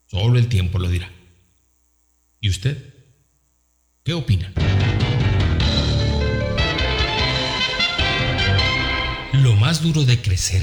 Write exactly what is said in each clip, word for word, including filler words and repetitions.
Solo el tiempo lo dirá. ¿Y usted? ¿Qué opina? Lo más duro de crecer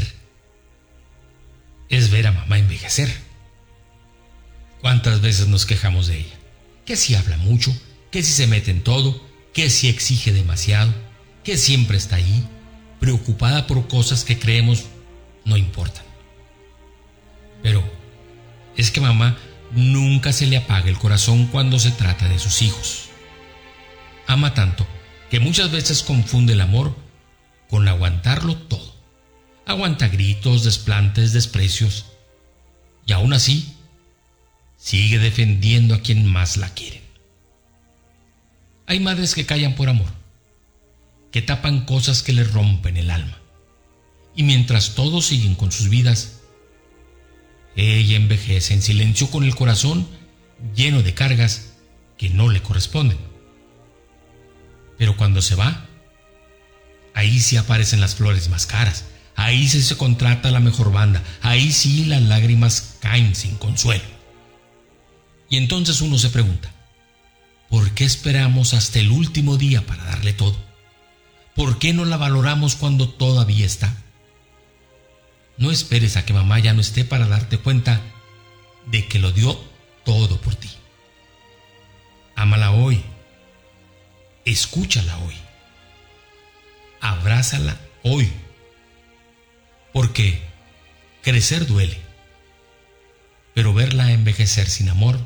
es ver a mamá envejecer. ¿Cuántas veces nos quejamos de ella? Que si habla mucho, que si se mete en todo, que si exige demasiado, que siempre está ahí, preocupada por cosas que creemos no importan. Pero es que mamá nunca se le apaga el corazón cuando se trata de sus hijos. Ama tanto que muchas veces confunde el amor con aguantarlo todo. Aguanta gritos, desplantes, desprecios. Y aún así, sigue defendiendo a quien más la quiere. Hay madres que callan por amor, que tapan cosas que les rompen el alma. Y mientras todos siguen con sus vidas, ella envejece en silencio con el corazón lleno de cargas que no le corresponden. Pero cuando se va, ahí sí aparecen las flores más caras, ahí sí se contrata la mejor banda, ahí sí las lágrimas caen sin consuelo. Y entonces uno se pregunta, ¿por qué esperamos hasta el último día para darle todo? ¿Por qué no la valoramos cuando todavía está? No esperes a que mamá ya no esté para darte cuenta de que lo dio todo por ti. Ámala hoy. Escúchala hoy. Abrázala hoy. Porque crecer duele, pero verla envejecer sin amor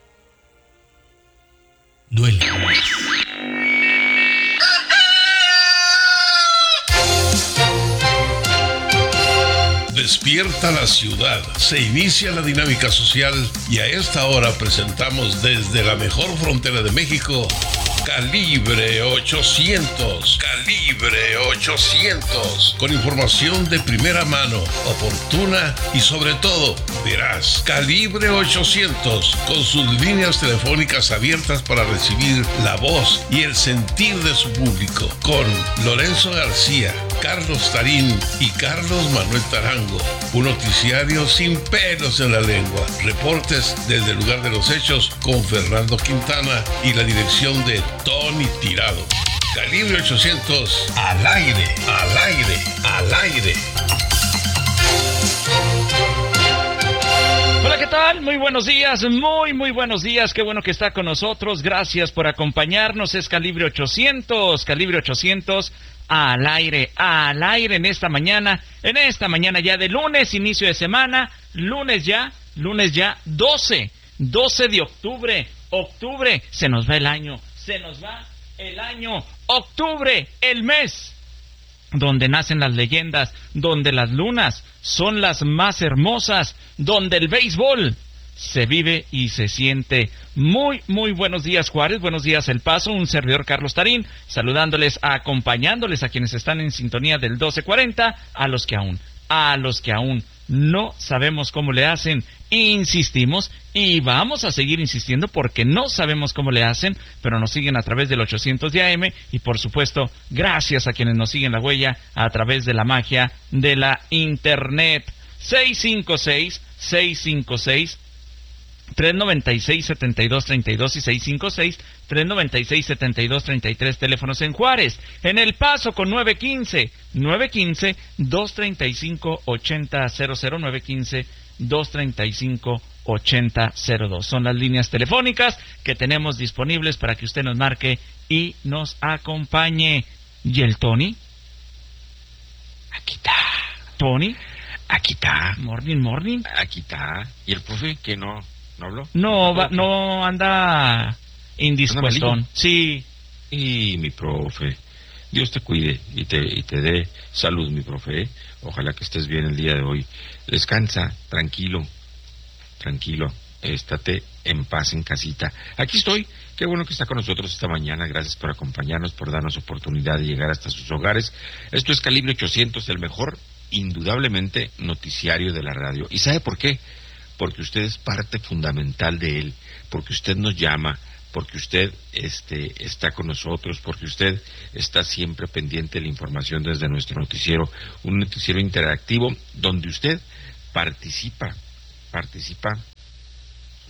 duele más. Despierta la ciudad, se inicia la dinámica social y a esta hora presentamos desde la mejor frontera de México, Calibre ochocientos, Calibre ochocientos, con información de primera mano, oportuna y sobre todo veraz. Calibre ochocientos, con sus líneas telefónicas abiertas para recibir la voz y el sentir de su público, con Lorenzo García, Carlos Tarín y Carlos Manuel Tarango. Un noticiario sin pelos en la lengua. Reportes desde el lugar de los hechos con Fernando Quintana y la dirección de Tony Tirado. Calibre ochocientos, al aire, al aire, al aire. Hola, ¿qué tal? Muy buenos días, muy, muy buenos días. Qué bueno que está con nosotros. Gracias por acompañarnos. Es Calibre ochocientos, Calibre ochocientos, al aire, al aire en esta mañana, en esta mañana ya de lunes, inicio de semana, lunes ya, lunes ya, doce, doce de octubre, octubre, se nos va el año, se nos va el año, octubre, el mes donde nacen las leyendas, donde las lunas son las más hermosas, donde el béisbol se vive y se siente. Muy, muy buenos días, Juárez, buenos días, El Paso, un servidor Carlos Tarín, saludándoles, acompañándoles a quienes están en sintonía del doce cuarenta, a los que aún, a los que aún no sabemos cómo le hacen, insistimos y vamos a seguir insistiendo porque no sabemos cómo le hacen, pero nos siguen a través del ochocientos de A M y por supuesto, gracias a quienes nos siguen la huella a través de la magia de la internet. seis cinco seis, seis cinco seis, tres noventa y seis, setenta y dos treinta y dos y seis cinco seis, tres noventa y seis, setenta y dos treinta y tres, teléfonos en Juárez, en El Paso con nueve quince, nueve quince, dos treinta y cinco, ochenta cero cero, nueve quince, dos treinta y cinco, ochenta cero dos. Son las líneas telefónicas que tenemos disponibles para que usted nos marque y nos acompañe. ¿Y el Tony? Aquí está. ¿Tony? Aquí está. Morning, morning. Aquí está. ¿Y el profe que no, no habló? No, va, no anda indispuestón. Sí. Y mi profe, Dios te cuide y te, y te dé salud, mi profe. Ojalá que estés bien el día de hoy. Descansa, tranquilo, tranquilo. Estate en paz en casita. Aquí estoy. Qué bueno que está con nosotros esta mañana. Gracias por acompañarnos, por darnos oportunidad de llegar hasta sus hogares. Esto es Calibre ochocientos, el mejor, indudablemente, noticiario de la radio. ¿Y sabe por qué? Porque usted es parte fundamental de él, porque usted nos llama, porque usted este, está con nosotros, porque usted está siempre pendiente de la información desde nuestro noticiero, un noticiero interactivo donde usted participa, participa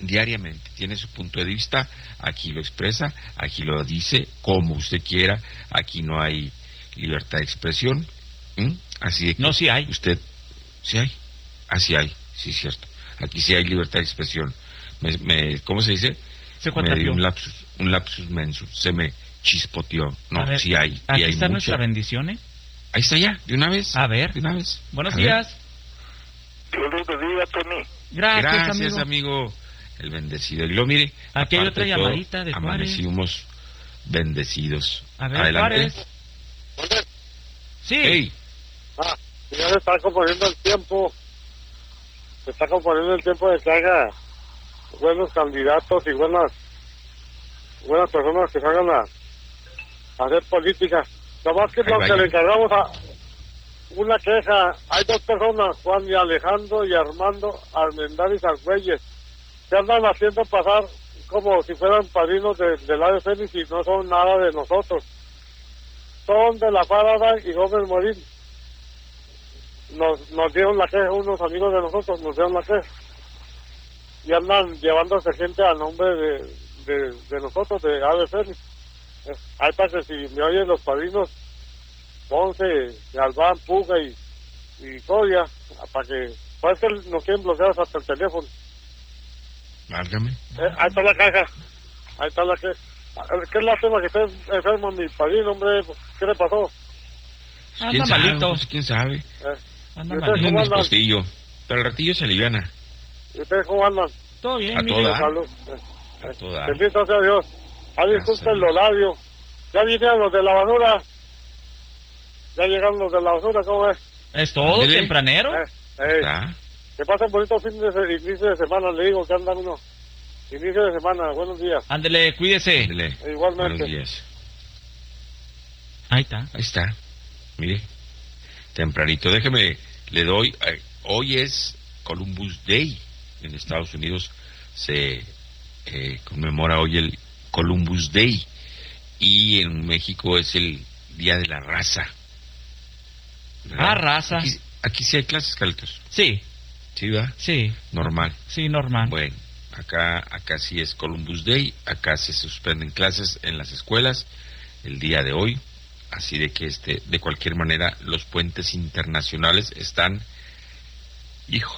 diariamente, tiene su punto de vista, aquí lo expresa, aquí lo dice, como usted quiera, aquí no hay libertad de expresión, ¿m? Así de que no, sí hay. Usted, sí hay, así hay, sí es cierto, aquí sí hay libertad de expresión. Me, me, ¿Cómo se dice? Se me dio un lapsus, un lapsus mensus, se me chispoteó. No, ver, sí hay. Aquí hay está mucha. Nuestra bendición, ¿eh? Ahí está ya, de una vez. A ver. De una vez. Buenos A días. Dios los bendiga, Tony. Gracias, Gracias, amigo. amigo. El bendecido. Y lo mire. Aquí hay otra de todo, llamadita de Juárez. Amanecimos bendecidos. A ver, Adelante. Juárez. Sí. Hey. Ah, ya se está componiendo el tiempo. Se está componiendo el tiempo de que haga buenos candidatos y buenas buenas personas que salgan a, a hacer política. Nada más que Ahí lo vaya. que le encargamos a una queja. Hay dos personas, Juan y Alejandro y Armando Armendáriz Argüelles, que andan haciendo pasar como si fueran padrinos de, del A D Fénix y no son nada de nosotros. Son de la Faraday y Gómez Morín. Nos, nos dieron la queja, unos amigos de nosotros nos dieron la queja. Y andan llevándose gente a nombre de, de, de nosotros, de A D Fénix. Eh, Ahí para que si me oyen los padrinos, Ponce, Galván, Puga y, y Coria, para que, parece que nos quieren bloquear hasta el teléfono. Válgame. Eh, ahí está la caja, ahí está la queja. ¿Qué lástima que esté enfermo mi padrino, hombre? ¿Qué le pasó? Anda ¿Quién sabe? malito. Pues, ¿Quién sabe? Eh, Anda ¿y ustedes malito. Tiene un cómo andan? despostillo. Pero el ratillo se aliviana. ¿Y ustedes cómo andan? Todo bien, A mire. toda. Salud. Eh, A toda. Bendito sea Dios. Ah, disculpen los labios. Ya vinieron los de la basura. Ya llegaron los de la basura, ¿cómo es? Es todo, Ándele. tempranero. Eh, eh, ¿Está? que pasen bonito fin de se- inicio de semana, le digo que andan uno. Inicio de semana, buenos días. Ándele, cuídese. Ándele. Igualmente. Buenos días. Ahí está. Ahí está. Mire. Tempranito. Déjeme, le doy. eh, hoy es Columbus Day. En Estados Unidos se eh, conmemora hoy el Columbus Day. Y en México es el Día de la Raza. ¿Verdad? Ah, raza. Aquí, aquí sí hay clases, Carlitos. Sí, Sí, ¿verdad? sí, Normal. sí, normal. Bueno, acá, acá sí es Columbus Day, acá se suspenden clases en las escuelas el día de hoy, así de que este, de cualquier manera los puentes internacionales están, hijo.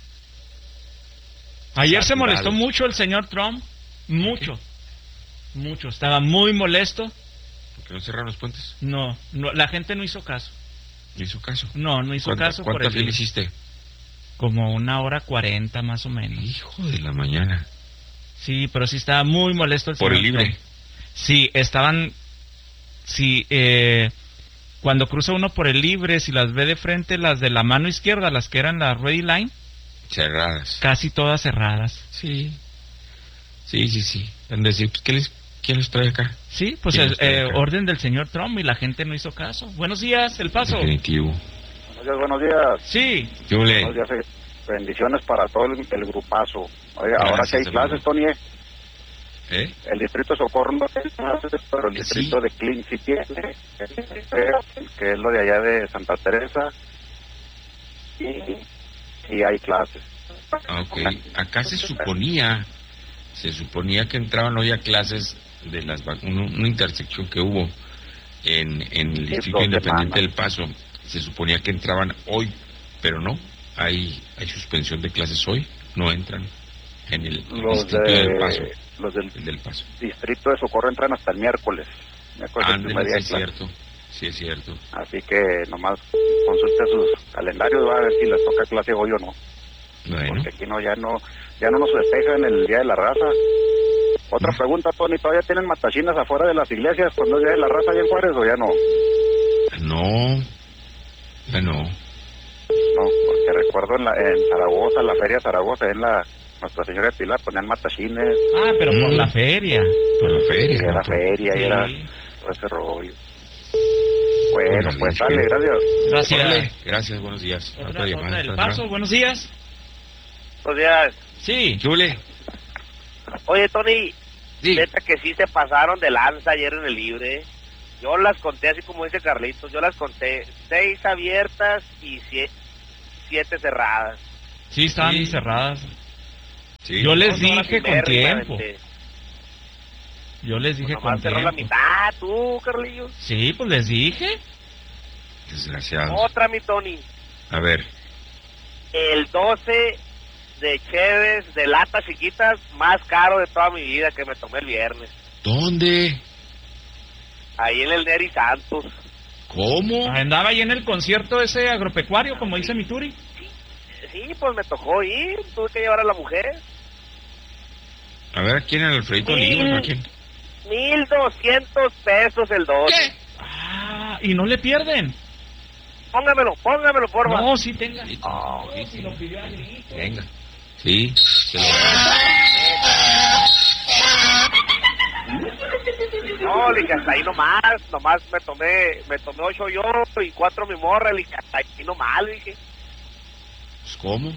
Ayer se saturados. molestó mucho el señor Trump, mucho, mucho. Estaba muy molesto. ¿Por qué no cerraron los puentes? No, no, la gente no hizo caso. No hizo caso. No, no hizo ¿Cuánta, caso por cuánta el fila libro. hiciste? Como una hora cuarenta más o menos. Hijo de la mañana. Sí, pero sí estaba muy molesto el Por señor el libre. Trump. Sí, estaban, sí, eh, cuando cruza uno por el libre, si las ve de frente, las de la mano izquierda, las que eran las ready line, Cerradas. casi todas cerradas. Sí. Sí, sí, sí. Han de decir, pues, ¿qué les, ¿quién les trae acá? Sí, pues ¿Quién el los trae eh, acá? orden del señor Trump y la gente no hizo caso. Buenos días, El Paso. Definitivo. Buenos días, buenos días. Sí, Yo le... Buenos días, eh. Bendiciones para todo el, el grupazo. Oiga, Gracias, ahora que hay amigo. clases, Tony, ¿Eh? el distrito de Socorro no tiene clases, pero el Sí. distrito de Clean sí tiene, que es lo de allá de Santa Teresa, y, y hay clases. Ah, ok. Acá se suponía, se suponía que entraban hoy a clases de las vac- una, una intersección que hubo en, en el Sí, Distrito dos Independiente semanas. del Paso. Se suponía que entraban hoy, pero no. Hay, hay suspensión de clases hoy, no entran en el, el Los, Distrito del Paso. de, los del El del Paso. distrito de Socorro entran hasta el miércoles. Miércoles es el primer Ándale, día sí de es clases. cierto. Sí es cierto. Así que nomás consulte sus calendarios, va a ver si les toca clase hoy o no. Bueno, Porque aquí no, ya no, ya no nos festejan el Día de la Raza. Otra Mm. pregunta, Tony, ¿todavía tienen matachinas afuera de las iglesias cuando es Día de la Raza allá en Juárez o ya no? no, ya no. No, porque recuerdo en, la, en Zaragoza, la feria de Zaragoza, en la Nuestra Señora de Pilar ponían matachines, ah, pero por Mm. la feria. Por la y feria. era ¿no? feria, y Sí. era todo ese rollo. Bueno, Órale, pues es dale, que- gracias. Gracias. Órale, gracias, buenos días. Otra, Otra llamada, otra del otra Paso, buenos días. Buenos días. Sí, ¿Qué huele? Oye, Tony, Sí. neta que sí se pasaron de lanza ayer en el libre. Yo las conté así como dice Carlitos, yo las conté seis abiertas y sie- siete cerradas. sí, estaban Sí. cerradas. Sí. Yo les Dos horas dije y con media, tiempo. me aventé. Yo les dije Pues con nomás cerró la tiempo. mitad, tú, Carlillos. Sí, pues les dije. Desgraciados. Otra, mi Tony. A ver, El doce de Cheves, de latas chiquitas, más caro de toda mi vida que me tomé el viernes. ¿dónde? Ahí en el Neri Santos. ¿Cómo? Andaba ahí en el concierto ese agropecuario, como dice mi Turi. Sí, pues me tocó ir, tuve que llevar a la mujer. A ver, ¿a quién? ¿El Alfredito Sí. Olivos? ¿A quién? Mil doscientos pesos el doce. Ah, y no le pierden. Póngamelo, póngamelo, porfa. No, sí tenga. Sí, No, sí, si sí. lo pidió a grito. Venga. Sí, se lo No, le dije, hasta ahí nomás, nomás me tomé, me tomé ocho yo y cuatro mi morra, le dije, hasta ahí nomás, le dije. Pues, ¿cómo?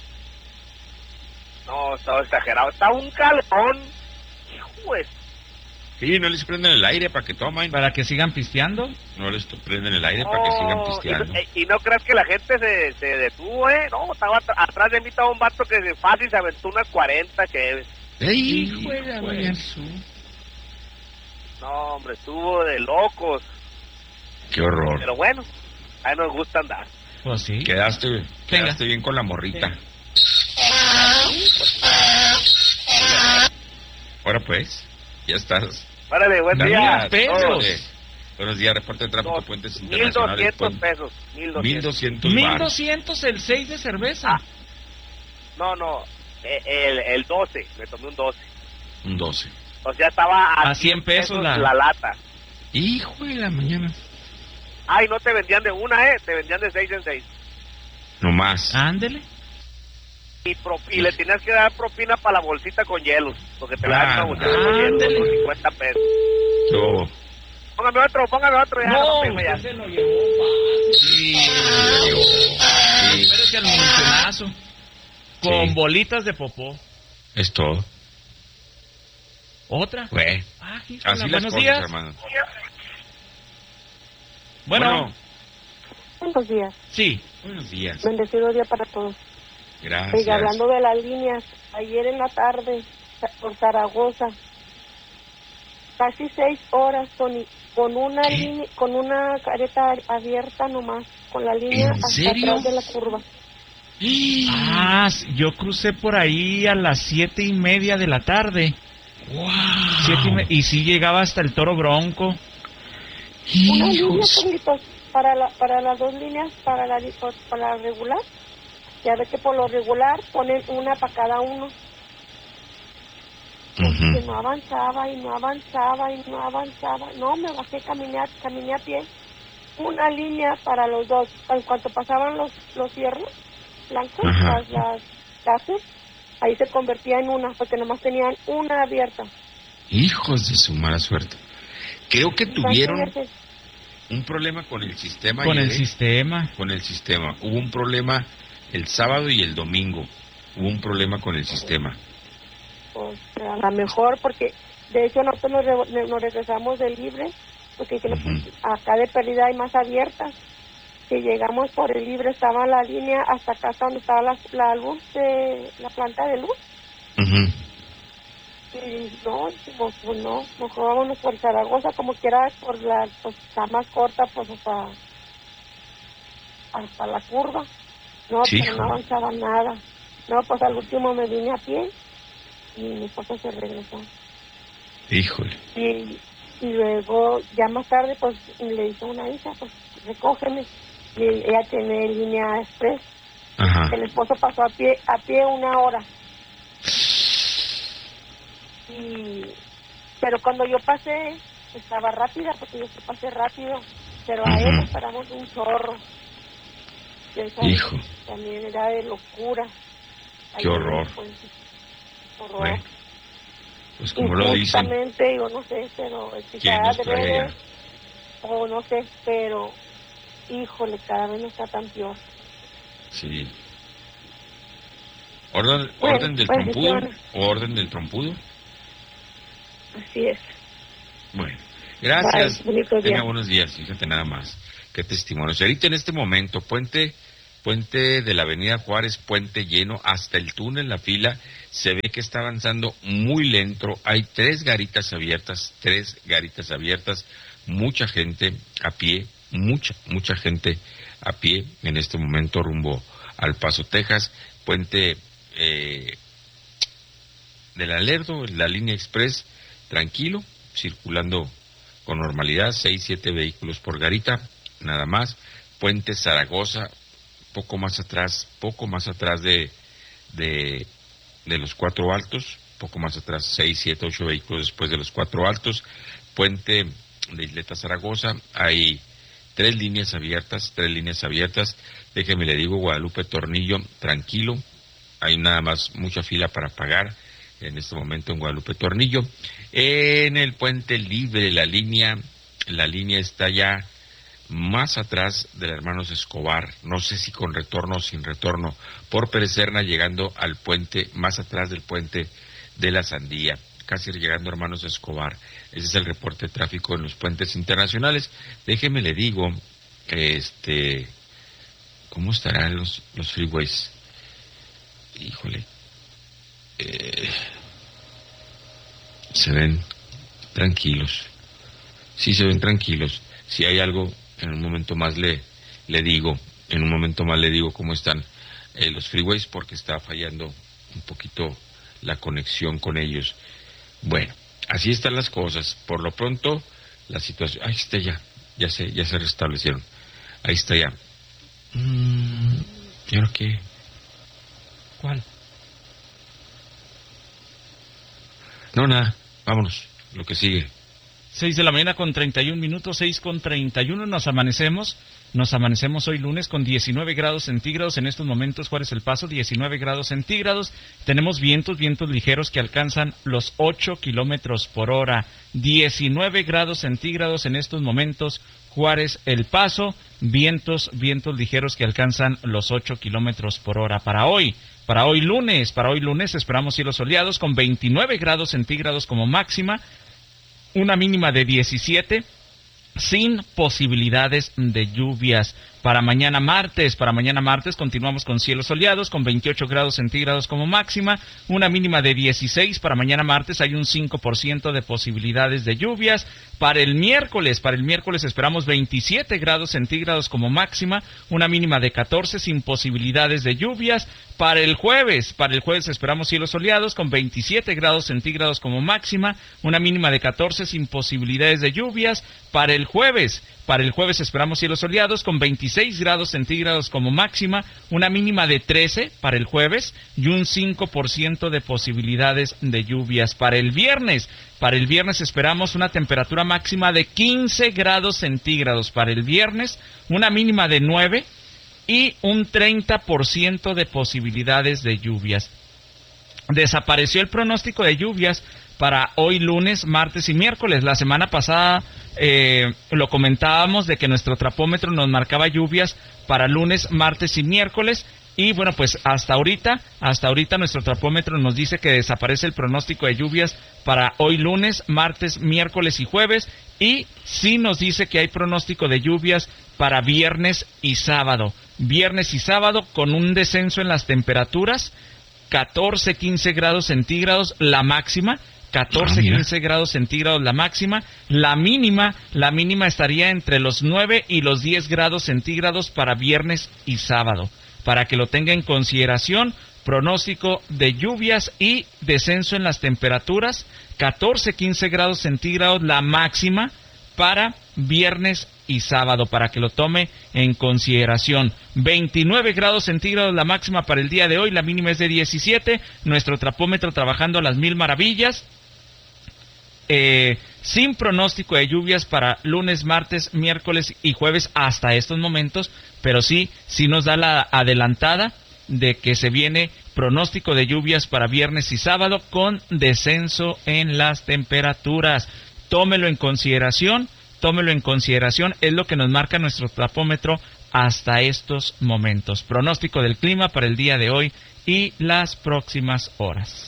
No, estaba exagerado, estaba un calor. Hijo de... Sí, no les prenden el aire para que tomen. Para que sigan pisteando. No les to- prenden el aire para que sigan No, pisteando. y, y no creas que la gente se, se detuvo, ¿eh? No, estaba at- atrás de mí estaba un vato que se fácil se aventó unas cuarenta que... ¡Ey, Hijo de la güey! gran No, hombre, estuvo de locos. ¡Qué horror! Pero bueno, ahí nos gusta andar. Pues sí. Quedaste, quedaste bien con la morrita. Ahora pues, ya estás. Órale, buen Dame día. unos pesos. Todos. Buenos días, reporte de tráfico, Dos- puentes Mil internacionales. doscientos pesos. Mil Mil doscientos. doscientos mil baros. doscientos el seis de cerveza. Ah. No, no, eh, el, el doce, me tomé un doce. Un doce. O sea, estaba a, A cien pesos la- la lata. Hijo de la mañana. Ay, no te vendían de una, ¿eh? Te vendían de seis en seis. No más. Ándele. Y, pro- y le tenías que dar propina para la bolsita con hielos, porque te la dan Ah, una bolsita con hielos ándale. por cincuenta pesos. Yo. Póngame otro, póngame otro, ya, no, No, tengo ya. usted se lo llevó fácil. Sí. Sí. Espérese al montonazo. Con Sí. bolitas de popó. Es todo. ¿Otra? Güey. Ah, híjole, Así las buenos cosas, días. hermano. Bueno, Buenos días. sí. Buenos días. Bendecido día para todos. Gracias. Oiga, hablando de las líneas, ayer en la tarde, por Zaragoza, casi seis horas con, con una ¿Qué? línea, con una careta abierta nomás, con la línea ¿En hasta serio? atrás de la curva. Ah, yo crucé por ahí a las siete y media de la tarde. ¡Wow! Ah. Siete y, me- y sí llegaba hasta el Toro Bronco. Una línea, Hijos. Carlitos, para, la, para las dos líneas, para la, di- para la regular. Ya ve que por lo regular ponen una para cada uno. Que Ujú. no avanzaba y no avanzaba y no avanzaba. No, me bajé, caminé, a- caminé a pie. Una línea para los dos. En cuanto pasaban los, los fierros blancos, Ajá. las, las gases, ahí se convertía en una, porque nomás tenían una abierta. Hijos de su mala suerte. Creo que tuvieron Imagínate. un problema con el sistema. Con el ayer, ¿eh? sistema. Con el sistema. Hubo un problema el sábado y el domingo. Hubo un problema con el sistema. Pues a lo mejor, porque de hecho nosotros nos, re- nos regresamos del libre, porque que Ujú. acá de pérdida hay más abiertas. Que llegamos por el libre, estaba la línea hasta acá, hasta donde estaba la, la luz, de la planta de luz. Ujú. Y no, dijimos, pues no, mejor vámonos por Zaragoza, como quiera, por la, pues está más corta, pues hasta, hasta la curva. No, Sí, pero no hijo. avanzaba nada. No, pues al último me vine a pie y mi esposo se regresó. Híjole. Y, y luego, ya más tarde, pues le hizo una hija, pues recógeme. Y ella tiene línea express. Ajá. El esposo pasó a pie, a pie una hora. Y, pero cuando yo pasé, estaba rápida, porque yo sí pasé rápido, pero a él Ujú. le esperamos un chorro. Y esa Hijo. también era de locura. Qué Ahí, horror. pues, horror. Bueno, pues como lo dicen, Injustamente, yo no sé, pero el ¿quién quizás nos de trae ver, ya? o no sé, pero híjole, cada vez no está tan peor. Sí. ¿Orden, Bueno, orden del pues, trompudo bendiciones. o orden del trompudo? Así es. Bueno, gracias. Bye, bonito día. Tenga buenos días, fíjate nada más. Qué testimonio. Si ahorita en este momento, puente Puente de la Avenida Juárez, puente lleno, hasta el túnel, la fila se ve que está avanzando muy lento. Hay tres garitas abiertas, tres garitas abiertas, mucha gente a pie, mucha, mucha gente a pie en este momento rumbo al Paso, Texas. Puente eh, del Alerdo, la línea express, tranquilo, circulando con normalidad, seis, siete vehículos por garita, nada más. Puente Zaragoza, poco más atrás, poco más atrás de, de, de los Cuatro Altos, poco más atrás, seis, siete, ocho vehículos después de los Cuatro Altos. Puente de Isleta Zaragoza, hay tres líneas abiertas, tres líneas abiertas. Déjeme le digo, Guadalupe Tornillo, tranquilo, hay nada más mucha fila para pagar en este momento en Guadalupe Tornillo. En el Puente Libre, la línea, la línea está ya más atrás de la Hermanos Escobar, no sé si con retorno o sin retorno, por Pérez Serna, llegando al puente, más atrás del puente de la Sandía, casi llegando a Hermanos Escobar. Ese es el reporte de tráfico en los puentes internacionales. Déjeme le digo, este, ¿cómo estarán los, los freeways? Híjole, eh, se ven tranquilos, sí se ven tranquilos. Si hay algo, en un momento más le, le digo, en un momento más le digo cómo están eh, los freeways, porque está fallando un poquito la conexión con ellos. Bueno, así están las cosas. Por lo pronto, la situación, ahí está ya, ya se, ya se restablecieron. Ahí está ya. Mm, ¿Y ahora qué? ¿Cuál? No, nada, vámonos, lo que sigue. seis de la mañana con treinta y un minutos, seis con treinta y uno, nos amanecemos, nos amanecemos hoy lunes con diecinueve grados centígrados, en estos momentos Juárez El Paso, diecinueve grados centígrados, tenemos vientos, vientos ligeros que alcanzan los ocho kilómetros por hora, diecinueve grados centígrados en estos momentos Juárez El Paso, vientos, vientos ligeros que alcanzan los ocho kilómetros por hora. Para hoy, para hoy lunes, para hoy lunes esperamos cielos soleados con veintinueve grados centígrados como máxima, una mínima de diecisiete, sin posibilidades de lluvias. Para mañana martes, para mañana martes continuamos con cielos soleados, con veintiocho grados centígrados como máxima, una mínima de dieciséis. Para mañana martes hay un cinco por ciento de posibilidades de lluvias. Para el miércoles, para el miércoles esperamos veintisiete grados centígrados como máxima, una mínima de catorce, sin posibilidades de lluvias. Para el jueves, para el jueves esperamos cielos soleados con veintisiete grados centígrados como máxima, una mínima de catorce, sin posibilidades de lluvias. Para el jueves, para el jueves esperamos cielos soleados con veintiséis grados centígrados como máxima, una mínima de trece para el jueves y un cinco por ciento de posibilidades de lluvias. Para el viernes, para el viernes esperamos una temperatura máxima de quince grados centígrados. Para el viernes, una mínima de nueve y un treinta por ciento de posibilidades de lluvias. Desapareció el pronóstico de lluvias para hoy lunes, martes y miércoles. La semana pasada eh, lo comentábamos de que nuestro trapómetro nos marcaba lluvias para lunes, martes y miércoles. Y bueno, pues hasta ahorita, hasta ahorita nuestro trapómetro nos dice que desaparece el pronóstico de lluvias para hoy lunes, martes, miércoles y jueves. Y sí nos dice que hay pronóstico de lluvias para viernes y sábado. Viernes y sábado con un descenso en las temperaturas, catorce, quince grados centígrados la máxima. catorce, ah, quince grados centígrados la máxima, la mínima, la mínima estaría entre los nueve y los diez grados centígrados para viernes y sábado. Para que lo tenga en consideración, pronóstico de lluvias y descenso en las temperaturas, catorce, quince grados centígrados la máxima para viernes y sábado, para que lo tome en consideración. veintinueve grados centígrados la máxima para el día de hoy, la mínima es de diecisiete, nuestro trapómetro trabajando a las mil maravillas. Eh, sin pronóstico de lluvias para lunes, martes, miércoles y jueves hasta estos momentos, pero sí, sí nos da la adelantada de que se viene pronóstico de lluvias para viernes y sábado con descenso en las temperaturas. Tómelo en consideración, tómelo en consideración, es lo que nos marca nuestro trapómetro hasta estos momentos. Pronóstico del clima para el día de hoy y las próximas horas.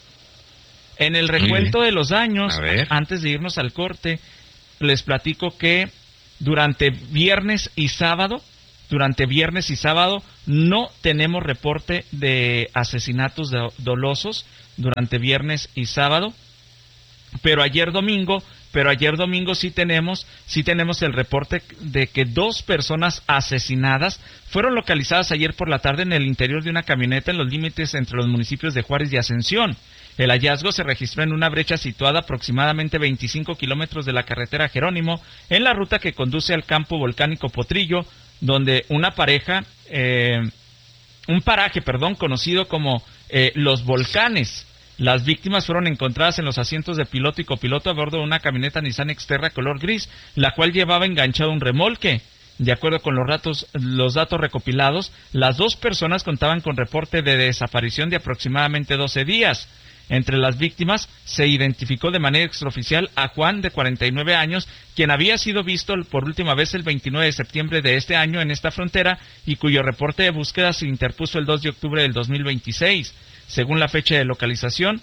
En el recuento de los daños, antes de irnos al corte, les platico que durante viernes y sábado, durante viernes y sábado no tenemos reporte de asesinatos do- dolosos durante viernes y sábado, pero ayer domingo, pero ayer domingo sí tenemos, sí tenemos el reporte de que dos personas asesinadas fueron localizadas ayer por la tarde en el interior de una camioneta en los límites entre los municipios de Juárez y Ascensión. El hallazgo se registró en una brecha situada aproximadamente veinticinco kilómetros de la carretera Jerónimo, en la ruta que conduce al campo volcánico Potrillo, donde una pareja, eh, un paraje, perdón, conocido como eh, Los Volcanes. Las víctimas fueron encontradas en los asientos de piloto y copiloto a bordo de una camioneta Nissan Xterra color gris, la cual llevaba enganchado un remolque. De acuerdo con los datos, los datos recopilados, las dos personas contaban con reporte de desaparición de aproximadamente doce días. Entre las víctimas se identificó de manera extraoficial a Juan, de cuarenta y nueve años, quien había sido visto por última vez el veintinueve de septiembre de este año en esta frontera y cuyo reporte de búsqueda se interpuso el dos de octubre del dos mil veintiséis. Según la fecha de localización,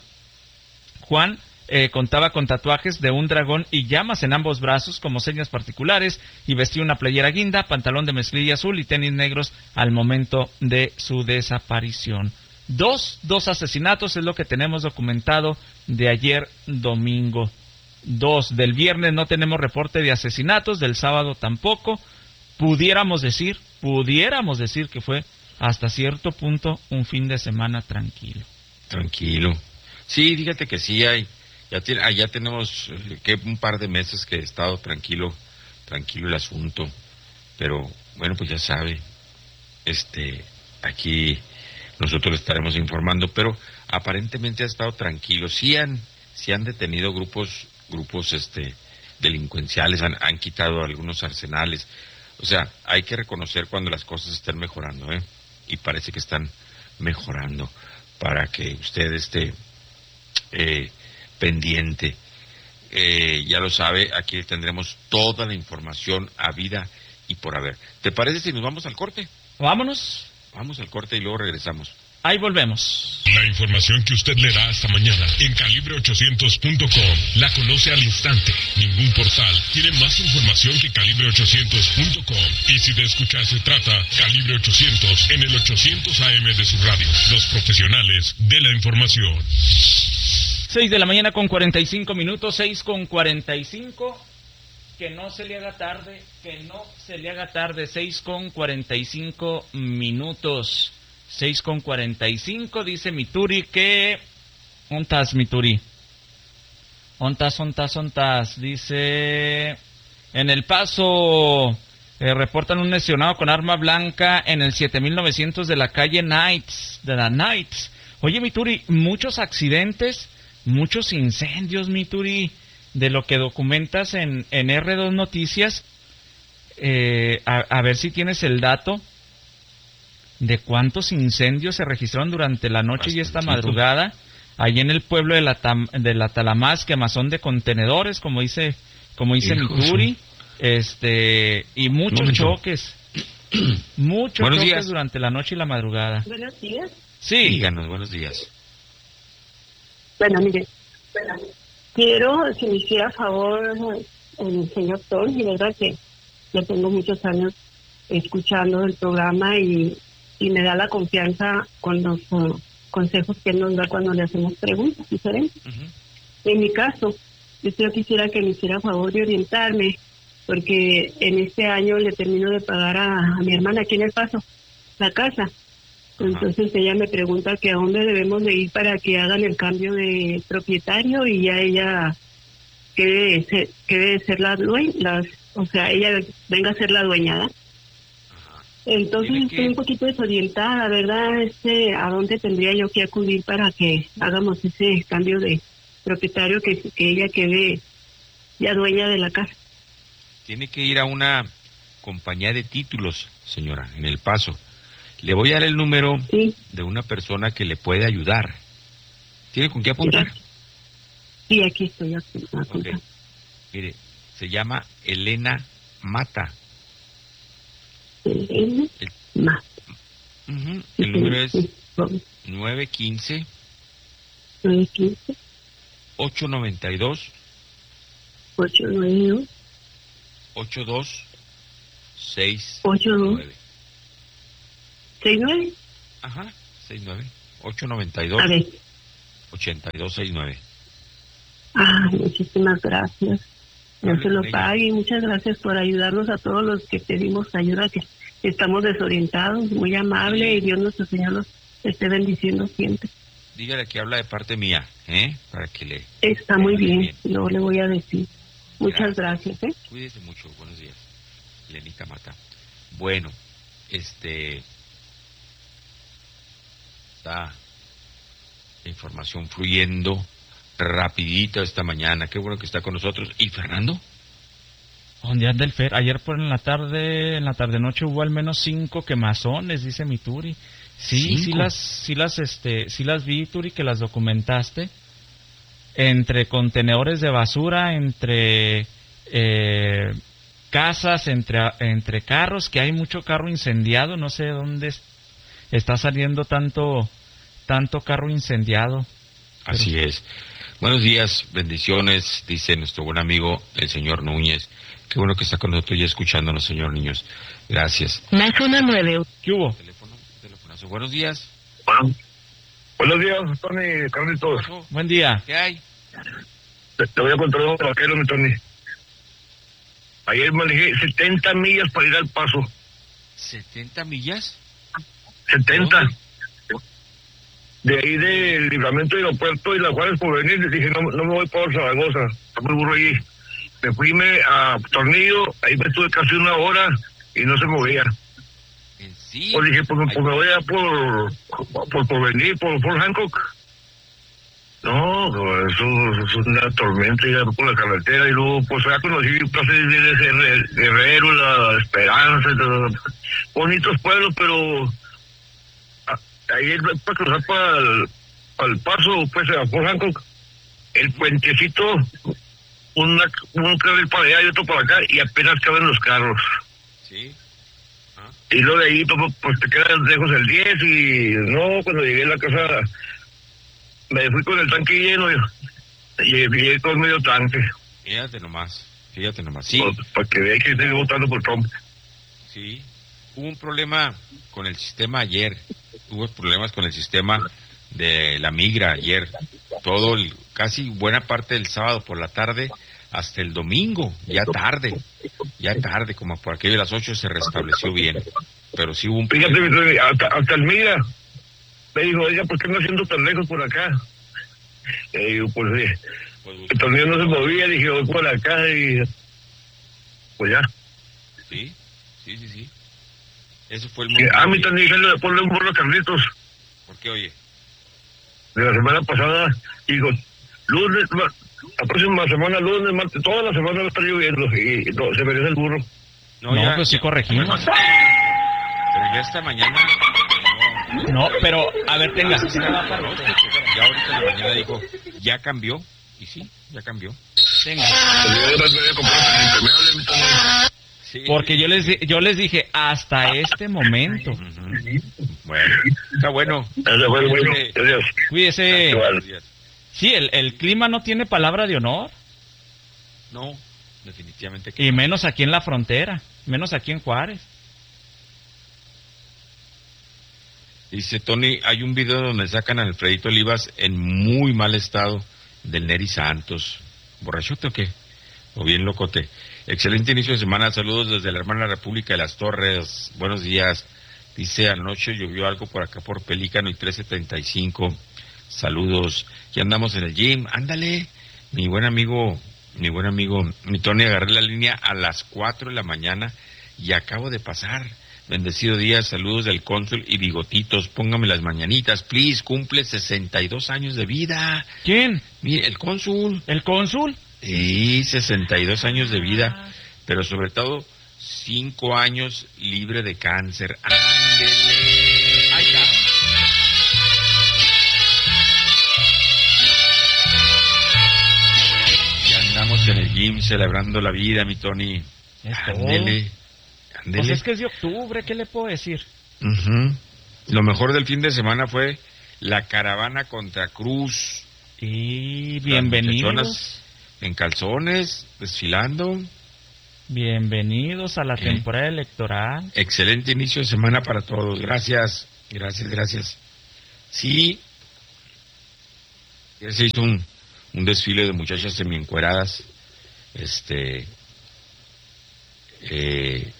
Juan eh, contaba con tatuajes de un dragón y llamas en ambos brazos como señas particulares y vestía una playera guinda, pantalón de mezclilla azul y tenis negros al momento de su desaparición. Dos, dos asesinatos es lo que tenemos documentado de ayer domingo. Dos, del viernes no tenemos reporte de asesinatos, del sábado tampoco. Pudiéramos decir, pudiéramos decir que fue hasta cierto punto un fin de semana tranquilo. Tranquilo. Sí, fíjate que sí hay, ya, tiene, ya tenemos eh, que un par de meses que he estado tranquilo, tranquilo el asunto, pero bueno, pues ya sabe, este, aquí nosotros le estaremos informando, pero aparentemente ha estado tranquilo. Sí han, sí han detenido grupos, grupos, este, delincuenciales, han, han quitado algunos arsenales. O sea, hay que reconocer cuando las cosas estén mejorando, ¿eh? Y parece que están mejorando, para que usted esté eh, pendiente. Eh, ya lo sabe, aquí tendremos toda la información a vida y por haber. ¿Te parece si nos vamos al corte? Vámonos. Vamos al corte y luego regresamos. Ahí volvemos. La información que usted le da hasta mañana en calibre ochocientos punto com la conoce al instante. Ningún portal tiene más información que calibre ochocientos punto com. Y si de escuchar se trata, Calibre ochocientos en el ochocientos A M de su radio. Los profesionales de la información. seis de la mañana con cuarenta y cinco minutos, seis con cuarenta y cinco. Que no se le haga tarde, que no se le haga tarde, seis con cuarenta y cinco minutos. seis con cuarenta y cinco, dice Mituri que... ¿Ontas, Mituri? Ontas, ontas, ontas. Dice... En El Paso eh, reportan un lesionado con arma blanca en el siete mil novecientos de la calle Knights, de la Knights. Oye, Mituri, muchos accidentes, muchos incendios, Mituri, de lo que documentas en, en erre dos Noticias. Eh, a, a ver si tienes el dato de cuántos incendios se registraron durante la noche y esta madrugada, ahí en el pueblo de la, Tam, de la Talamás, quemazón de contenedores, como dice, como dice Mituri, este, y muchos Momento. choques, muchos buenos choques días. Durante la noche y la madrugada. Buenos días. Sí. Díganos, buenos días. Bueno, mire, bueno, quiero, si me hiciera favor, el señor Tom, y verdad que ya tengo muchos años escuchando el programa y y me da la confianza con los uh, consejos que él nos da cuando le hacemos preguntas diferentes. Uh-huh. En mi caso, yo quisiera que me hiciera favor de orientarme, porque en este año le termino de pagar a, a mi hermana aquí en El Paso la casa. Uh-huh. Entonces ella me pregunta que a dónde debemos de ir para que hagan el cambio de propietario y ya ella quede ser, quede ser la dueña, o sea, ella venga a ser la dueña, ¿verdad? Entonces estoy que... un poquito desorientada, ¿verdad? Este, ¿a dónde tendría yo que acudir para que hagamos ese cambio de propietario, que, que ella quede ya dueña de la casa? Tiene que ir a una compañía de títulos, señora, en El Paso. Le voy a dar el número ¿Sí? de una persona que le puede ayudar. ¿Tiene con qué apuntar? Sí, aquí estoy. Aquí, okay. Mire, se llama Elena Mata. El, Mata. Uh-huh. El número es nueve quince ocho noventa y dos ocho nueve dos ocho dos seis ocho dos ¿seis nueve? Ajá, seis nueve, ocho noventa y dos, A ver. ochenta y dos sesenta y nueve. Ah, muchísimas gracias. Dios Hable se lo con ella. pague y muchas gracias por ayudarnos a todos los que pedimos ayuda, que estamos desorientados. Muy amable, y Dios nuestro Señor los esté bendiciendo siempre. Dígale que habla de parte mía, ¿eh? Para que le... Está muy Muy bien, bien. luego le voy a decir. Muchas Gracias. gracias, ¿eh? Cuídese mucho, buenos días. Lenita Mata. Bueno, este... Está la información fluyendo rapidito esta mañana. Qué bueno que está con nosotros. ¿Y Fernando? ¿Dónde anda el Fer? Ayer por en la tarde, en la tarde noche hubo al menos cinco quemazones, dice mi Turi. Sí, sí ¿Cinco? las, sí las, este, sí las vi, Turi, que las documentaste. Entre contenedores de basura, entre eh, casas, entre, entre carros, que hay mucho carro incendiado. No sé dónde es- está saliendo tanto, tanto carro incendiado. Así es. Buenos días, bendiciones, dice nuestro buen amigo el señor Núñez. Qué bueno que está con nosotros y escuchándonos, señor Niños. Gracias. Más uno nueve. ¿Qué hubo? Teléfono, telefonazo. Buenos días. Bueno, buenos días, Tony, Carlitos. Buen día. ¿Qué hay? Te, te voy a contar un vaquero, mi Tony. Ayer manejé setenta millas para ir al Paso. ¿setenta millas? setenta. De ahí del Libramiento del Aeropuerto y la Juárez por venir, les dije, no, no me voy para Zaragoza, está muy burro allí. Me fui me, a Tornillo, ahí me estuve casi una hora y no se movía. ¿En sí? Pues dije, pues, Ay, pues me voy a por, por, por venir, por Fort Hancock. No, pues, eso, eso es una tormenta ya por la carretera y luego pues ya conocí Plaza de ese Guerrero, La Esperanza, y todo. Bonitos pueblos, pero a- ahí es para cruzar para el, para el Paso, pues a Fort Hancock, el puentecito, una, un carril para allá y otro para acá y apenas caben los carros. Sí. Ah, Y luego de ahí pues, pues te quedas lejos el diez y no, cuando llegué a la casa me fui con el tanque lleno y y llegué con medio tanque. fíjate nomás, fíjate nomás. Sí, Pues, para que vean que estoy votando por Trump. sí. Hubo un problema con el sistema ayer. Hubo problemas con el sistema de la migra ayer. Todo, el, casi buena parte del sábado por la tarde hasta el domingo, ya tarde, ya tarde, como por aquello de las ocho se restableció bien. Pero sí hubo un Fíjate, problema. mi Tony, hasta, hasta el Migra me dijo, oiga, ¿por qué no haciendo tan lejos por acá? Y digo, pues sí. Pues, El tornillo no se movía, dije, voy por acá y pues ya. sí, sí, sí, sí. Ese fue el Y, momento. ah, mi Tony, déjale ponle un burro a Carlitos ¿Por qué, oye? de la semana pasada. Digo, lunes, ma- la próxima semana, lunes, martes, toda la semana va a estar lloviendo y, y no, se merece el burro. No, pues sí corregimos. Pero ya esta mañana... No, pero, a ver, tenga. No, ya ahorita en la mañana dijo, ya cambió. Y sí, ya cambió. Tenga. Pues yo además me voy a comprar el impermeable, mi Tony. Sí. Porque yo les, di- yo les dije, hasta este momento. Ujú. Bueno, está bueno. Ese fue el bueno. Sí. Adiós. Cuídese. Igual. Buenos días. Sí, el, el clima no tiene palabra de honor. No, definitivamente que Y no. menos aquí en la frontera. Menos aquí en Juárez. Dice Tony, hay un video donde sacan a Alfredito Olivas en muy mal estado del Neri Santos. ¿Borrachote o qué? O bien locote. Excelente inicio de semana. Saludos desde la hermana República de las Torres. Buenos días. Dice, anoche llovió algo por acá por Pelícano y trece setenta y cinco. Saludos. Ya andamos en el gym. Ándale. Mi buen amigo, mi buen amigo, mi Tony, agarré la línea a las cuatro de la mañana y acabo de pasar. Bendecido día, saludos del cónsul y bigotitos. Póngame las mañanitas, please. Cumple sesenta y dos años de vida. ¿Quién? Mire, el cónsul. ¿El cónsul? Sí, sesenta y dos años de vida, pero sobre todo cinco años libre de cáncer. ¡Ándele! Ahí está. Ya andamos en el gym celebrando la vida, mi Tony. Es todo. Ándele, ándele. Pues es que es de octubre, ¿qué le puedo decir? Ujú. Lo mejor del fin de semana fue la caravana contra Cruz. Y Las bienvenidos. muchachonas en calzones, desfilando. Bienvenidos a la ¿Eh? temporada electoral. Excelente inicio de semana para todos. Gracias, gracias, gracias. Sí, ya se hizo un, un desfile de muchachas semiencueradas, este, eh,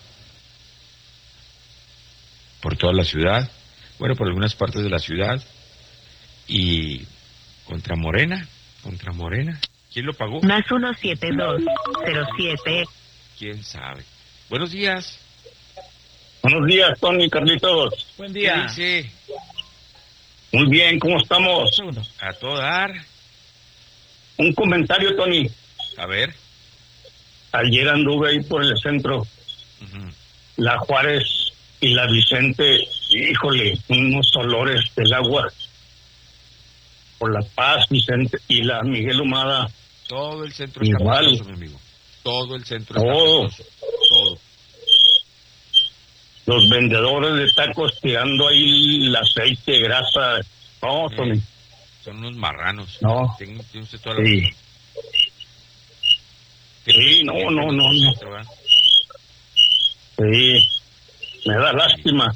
por toda la ciudad, bueno, por algunas partes de la ciudad, y contra Morena, contra Morena. ¿Quién lo pagó? Más uno siete dos cero siete. ¿Quién sabe? Buenos días. Buenos días, Tony, Carlitos. Buen ¿Qué día. dice? Muy bien, ¿cómo estamos? Un segundo. A todo dar. Un comentario, Tony. A ver. Ayer anduve ahí por el centro, Ujú. la Juárez y la Vicente, híjole, unos olores del agua. Por La Paz, Vicente, y la Miguel Humada. Todo el centro está Igual. pestoso, mi amigo. Todo el centro Todo. está pestoso. Todo. Los vendedores de tacos tirando ahí el aceite, grasa. No, Tony. Eh, son unos marranos. No. Tiene, tiene usted toda la Sí. razón. Sí, no, no, no, no. Sí, me da lástima.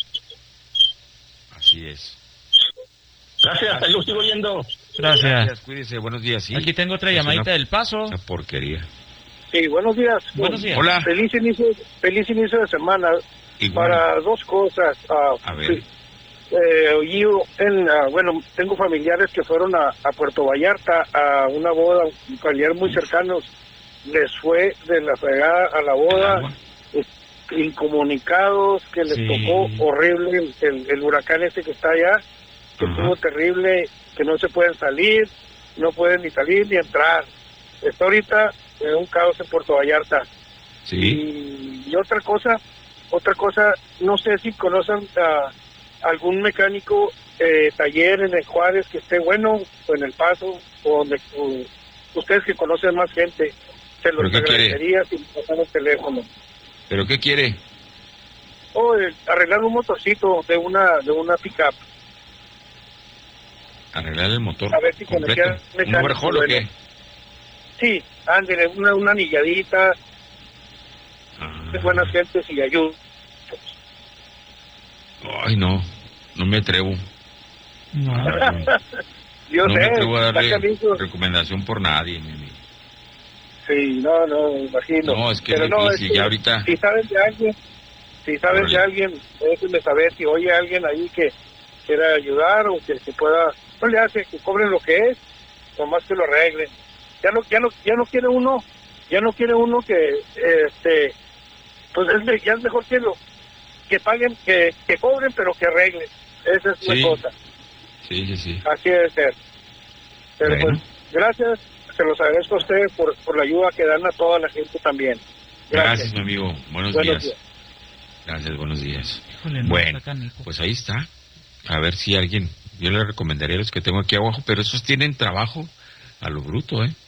Así es. Gracias, ahí lo sigo oyendo. Gracias. Cuídese, buenos días. Sí. Aquí tengo otra Es llamadita una- del Paso. Una porquería. Sí, buenos días. Buenos días. Hola. Feliz inicio, feliz inicio de semana. Igual. Para dos cosas. ah, A ver. sí. Eh, yo, en, ah, bueno, tengo familiares que fueron a, a Puerto Vallarta a una boda, un familiar muy cercanos. Les fue de la fregada a la ¿El boda, agua? eh, incomunicados, que les Sí. tocó horrible el, el, el huracán ese que está allá, que Ajá. estuvo terrible, que no se pueden salir, no pueden ni salir ni entrar. Está ahorita en un caos en Puerto Vallarta. Sí. Y, y otra cosa, otra cosa, no sé si conocen a algún mecánico eh, taller en el Juárez que esté bueno, o en El Paso, o donde o ustedes que conocen más gente, se los ¿Pero qué quiere? agradecería si me pasan el teléfono. ¿Pero qué quiere? O eh, arreglar un motorcito de una de una pickup. Arreglar el motor A ver si completo. conocía ¿Un mecánico overhaul o bueno. qué? Sí, ándele, una, una anilladita, Ah. de buenas gentes y ayuda. Ay, no. No me atrevo. No. Yo no sé, me atrevo a está darle canijo. recomendación por nadie, mi amigo. Sí, no, no, me imagino. No, es que Pero es no, difícil, es que ya ahorita- Si sabes de alguien, si sabes Órale. de alguien, déjenme saber si oye a alguien ahí que quiera ayudar o que se pueda, no le hace que cobren lo que es, nomás que lo arreglen. Ya no, ya no, ya no quiere uno, ya no quiere uno que, este, pues es, me- ya es mejor que lo, que paguen, que, que cobren, pero que arreglen. Esa es Sí. la cosa. Sí, sí, sí. Así debe ser. Pero Bueno. pues, gracias, se los agradezco a ustedes por, por la ayuda que dan a toda la gente también. Gracias, mi amigo. Buenos, Buenos días. días. Gracias, buenos días. Híjole, no, Bueno, está canijo. pues ahí está. A ver si alguien... Yo le recomendaría a los que tengo aquí abajo, pero esos tienen trabajo a lo bruto, ¿eh?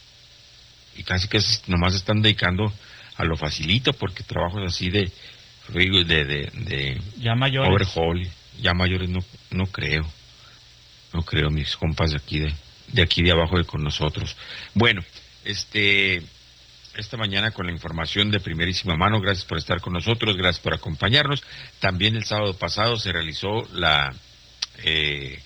Y casi que es- nomás están dedicando a lo facilito, porque trabajos así de... de, de, de Ya mayores. overhaul, ya mayores no, no creo. No creo, mis compas de aquí de, de aquí de abajo de con nosotros. Bueno, este... esta mañana con la información de primerísima mano. Gracias por estar con nosotros, gracias por acompañarnos. También el sábado pasado se realizó la, eh,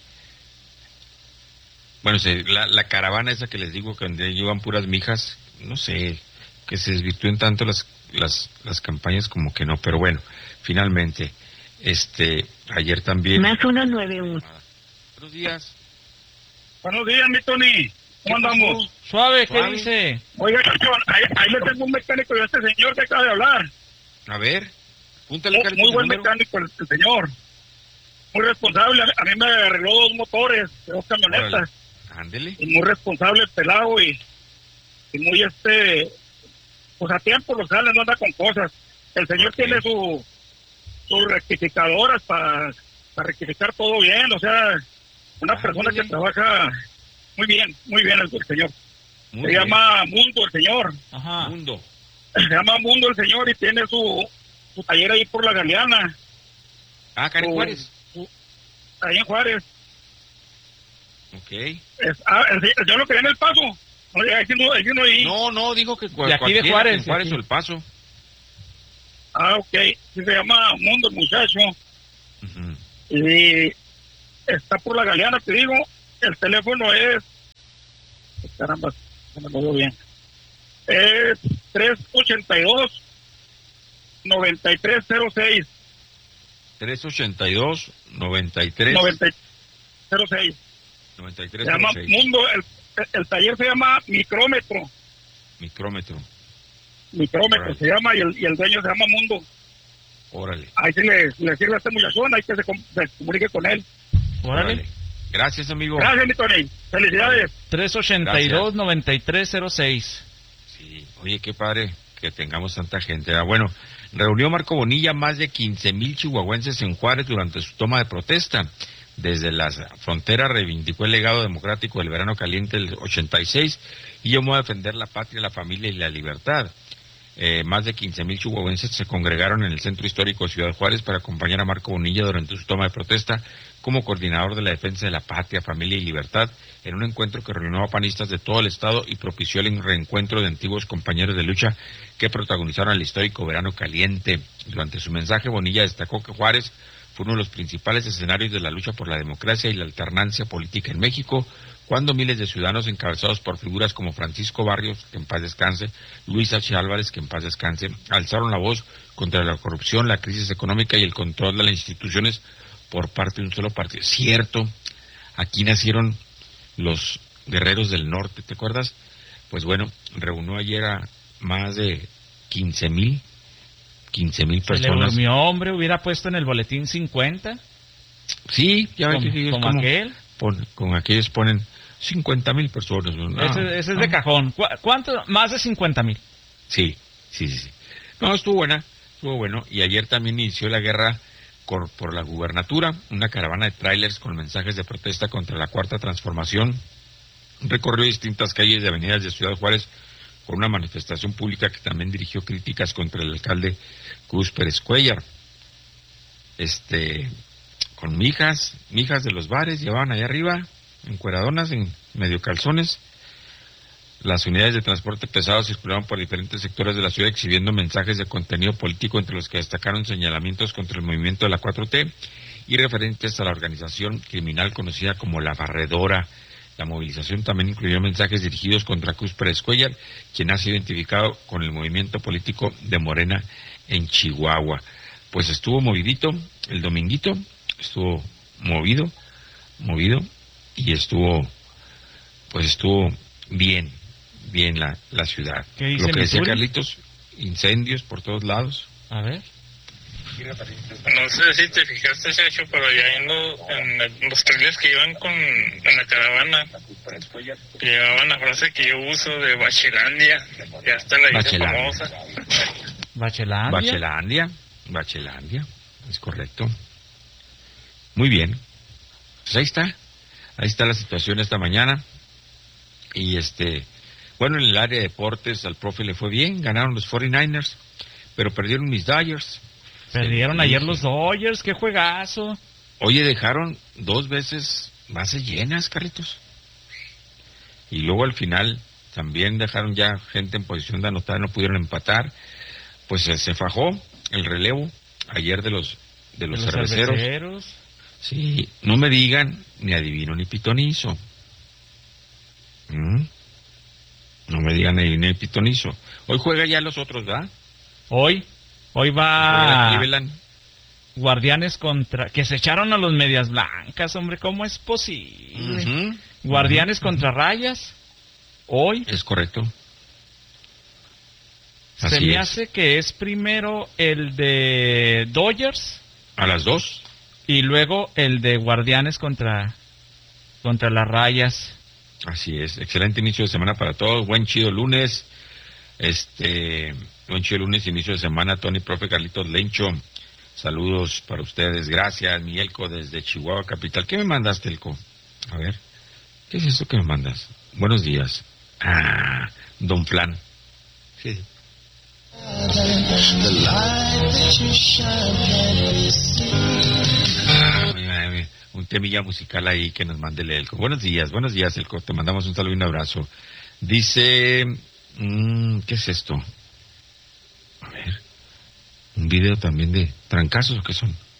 bueno, se, la, la caravana esa que les digo que donde llevan puras mijas, no sé, que se desvirtúen tanto las, las, las campañas como que no, pero bueno, finalmente, este, ayer también. Más uno nueve uno. Buenos días. Buenos días, mi Tony. ¿Cómo andamos? Suave, ¿qué Suave. dice? Oiga, campeón, ahí, ahí le tengo un mecánico de este señor que acaba de hablar. A ver, púntale, Muy, Carlitos, muy buen el número. mecánico el, el señor. Muy responsable. A, a mí me arregló dos motores, dos camionetas. Órale. Ándele. Y muy responsable el pelado y, y muy este... Pues a tiempo lo sale, no anda con cosas. El señor Ok. tiene su sus rectificadoras para rectificar todo bien. O sea, una Ah, persona bien. que trabaja muy bien, muy bien el, el señor. Muy Se bien. llama Mundo el señor. Ajá. Mundo. Se llama Mundo el señor y tiene su, su taller ahí por la Galeana, Ah, Karen Su- Juárez. ahí en Juárez. Ok. Es, ah, el, el señor lo quería en El Paso. Oye, hay uno, hay uno ahí. No, no, digo que de aquí de Juárez. En Juárez o El Paso. Ah, ok. Se llama Mundo el muchacho. Uh-huh. Y está por la Galeana, te digo. El teléfono es... Caramba, no me lo veo bien. Es tres ochenta y dos, noventa y tres cero seis. tres ochenta y dos, noventa y tres cero seis. noventa y tres Se llama cero seis. Mundo, el, el taller se llama Micrómetro. Micrómetro. Micrómetro Órale. se llama y el, y el dueño se llama Mundo. Órale. Ahí sí le, le sirve a este muchachón, hay que se, com- se comunique con él. Órale. Órale. Gracias, amigo. Gracias, mi Tony. Felicidades. tres ochenta y dos, noventa y tres cero seis. Sí, oye, qué padre que tengamos tanta gente. Ah, bueno, reunió Marco Bonilla más de quince mil chihuahuenses en Juárez durante su toma de protesta. Desde la frontera reivindicó el legado democrático del verano caliente del ochenta y seis y llamó a defender la patria, la familia y la libertad. Eh, más de quince mil chihuahuenses se congregaron en el centro histórico de Ciudad Juárez para acompañar a Marco Bonilla durante su toma de protesta como coordinador de la defensa de la patria, familia y libertad, en un encuentro que reunió a panistas de todo el estado y propició el reencuentro de antiguos compañeros de lucha que protagonizaron el histórico verano caliente. Durante su mensaje, Bonilla destacó que Juárez fue uno de los principales escenarios de la lucha por la democracia y la alternancia política en México, cuando miles de ciudadanos encabezados por figuras como Francisco Barrios, que en paz descanse, Luis H. Álvarez, que en paz descanse, alzaron la voz contra la corrupción, la crisis económica y el control de las instituciones por parte de un solo partido. Cierto, aquí nacieron los guerreros del norte, ¿te acuerdas? Pues bueno, reunió ayer a más de quince mil, quince mil Se le personas. durmió, hombre, hubiera puesto en el boletín cincuenta. Sí, ya ves Como- que ellos como como aquel. pon- con aquellos ponen cincuenta mil personas. ¿no? ese, ese es no. de cajón. ¿Cu- ¿Cuánto? Más de cincuenta mil. Sí, sí, sí, sí. No, estuvo buena, estuvo bueno. Y ayer también inició la guerra por, por la gubernatura, una caravana de trailers con mensajes de protesta contra la Cuarta Transformación. Recorrió distintas calles y avenidas de Ciudad Juárez con una manifestación pública que también dirigió críticas contra el alcalde Cruz Pérez Cuellar. Este, con mijas, mijas de los bares, llevaban allá arriba, encueradonas, en medio calzones. Las unidades de transporte pesado circulaban por diferentes sectores de la ciudad exhibiendo mensajes de contenido político, entre los que destacaron señalamientos contra el movimiento de la cuatro T y referentes a la organización criminal conocida como La Barredora. La movilización también incluyó mensajes dirigidos contra Cruz Pérez Cuellar, quien ha sido identificado con el movimiento político de Morena en Chihuahua. Pues estuvo movidito el dominguito, estuvo movido, movido, y estuvo, pues estuvo bien, bien la, la ciudad. ¿Qué dice Lo que mi decía Turi? Carlitos, incendios por todos lados. A ver. No sé si te fijaste, Sergio, pero ya en, lo- en el- los trailers que iban con, en la caravana, llevaban la frase que yo uso de Bachelandia, que hasta la hice Bachelandia. famosa. Bachelandia. Bachelandia, Bachelandia, es correcto. Muy bien. Pues ahí está, ahí está la situación esta mañana. Y este, bueno, en el área de deportes al profe le fue bien, ganaron los cuarenta y nueve ers, pero perdieron mis Dodgers. Perdieron Sí. ayer los Dodgers, qué juegazo. Oye, dejaron dos veces bases llenas, Carlitos. Y luego al final también dejaron ya gente en posición de anotar, no pudieron empatar. Pues se, se fajó el relevo ayer de los de los, De los cerveceros. cerveceros. Sí, no me digan ni adivino ni pitonizo. ¿Mm? No me digan ni adivino ni pitonizo. Hoy juega ya los otros, ¿verdad? Hoy, hoy Juega va Cleveland. Guardianes contra... Que se echaron a los Medias Blancas, hombre, ¿cómo es posible? Ujú. Guardianes Ujú. contra Rayas, hoy. Es correcto. Se Así me es. hace que es primero el de Dodgers A las dos. y luego el de Guardianes contra, contra las Rayas. Así es, excelente inicio de semana para todos, buen chido lunes, este, buen chido lunes, inicio de semana, Tony, profe, Carlitos, Lencho, saludos para ustedes, gracias, Miguelco desde Chihuahua Capital. ¿Qué me mandaste, Elco? A ver, ¿qué es eso que me mandas? Buenos días. Ah, Don Plan. Sí. Ah, mira, mira, un temilla musical ahí que nos mande el Elco. Buenos días, buenos días, Elco. Te mandamos un saludo y un abrazo. Dice, mmm, ¿qué es esto? A ver, un video también de trancazos, ¿o qué son?